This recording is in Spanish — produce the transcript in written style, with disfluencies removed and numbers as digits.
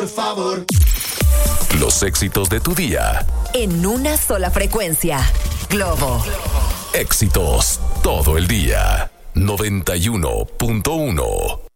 Por favor. Los éxitos de tu día. En una sola frecuencia. Globo. Éxitos todo el día. 91.1